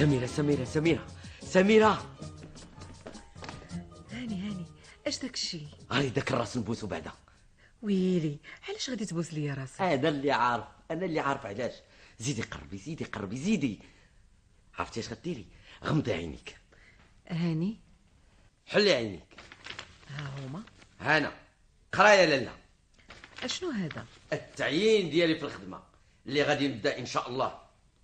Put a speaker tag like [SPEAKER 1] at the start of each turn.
[SPEAKER 1] سميرة.
[SPEAKER 2] هاني اش داك الشيء؟
[SPEAKER 1] هاي داك الراس نبوسو بعدا.
[SPEAKER 2] ويلي علاش غادي تبوس ليا راسك؟
[SPEAKER 1] انا اللي عارف علاش. زيدي قربي زيدي. عرفتي اش غديري؟ غمضي عينيك.
[SPEAKER 2] هاني
[SPEAKER 1] حلي عينيك.
[SPEAKER 2] ها هما.
[SPEAKER 1] هانا قرايه لالا.
[SPEAKER 2] اشنو هذا؟
[SPEAKER 1] التعيين ديالي في الخدمه اللي غادي نبدا ان شاء الله